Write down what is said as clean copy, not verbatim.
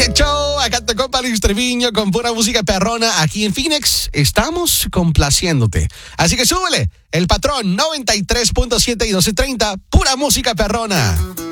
¡Qué show! Acá te compa Luis Treviño con pura música perrona. Aquí en Phoenix estamos complaciéndote. Así que súbele. El Patrón 93.7 y 1230. Pura música perrona.